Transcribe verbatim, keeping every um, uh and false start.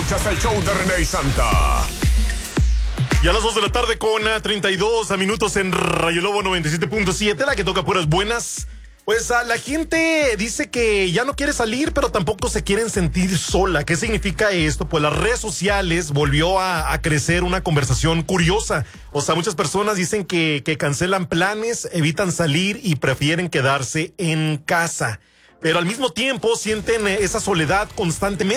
Escuchas el show de René y Santa. Y a las dos de la tarde con treinta y dos minutos en Rayo Lobo noventa y siete punto siete, la que toca puras buenas. Pues a la gente dice que ya no quiere salir, pero tampoco se quieren sentir sola. ¿Qué significa esto? Pues las redes sociales volvió a, a crecer una conversación curiosa. O sea, muchas personas dicen que, que cancelan planes, evitan salir y prefieren quedarse en casa. Pero al mismo tiempo sienten esa soledad constantemente.